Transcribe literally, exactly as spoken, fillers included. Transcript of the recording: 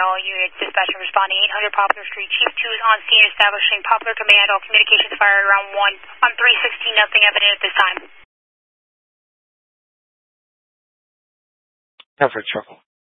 all units. Dispatcher responding eight hundred Poplar Street. Chief two is on scene establishing Poplar Command. All communications fired around one. On three sixteen, nothing evident at this time. Have for trouble.